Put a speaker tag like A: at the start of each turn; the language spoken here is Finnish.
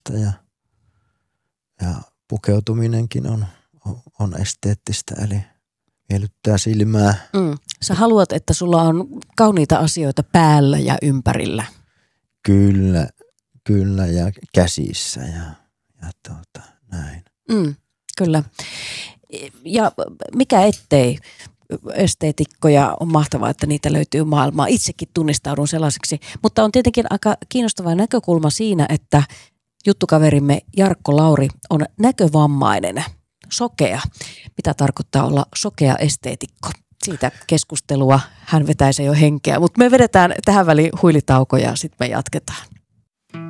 A: vaatetta ja pukeutuminenkin on esteettistä, eli miellyttää silmää.
B: Sä haluat, että sulla on kauniita asioita päällä ja ympärillä.
A: Kyllä ja käsissä ja näin.
B: Kyllä. Ja mikä ettei, esteetikkoja on mahtavaa, että niitä löytyy maailmaa. Itsekin tunnistaudun sellaiseksi, mutta on tietenkin aika kiinnostava näkökulma siinä, että juttukaverimme Jarkko Lauri on näkövammainen, sokea. Mitä tarkoittaa olla sokea esteetikko? Siitä keskustelua hän vetäisi jo henkeä, mutta me vedetään tähän väliin huilitauko ja sitten me jatketaan.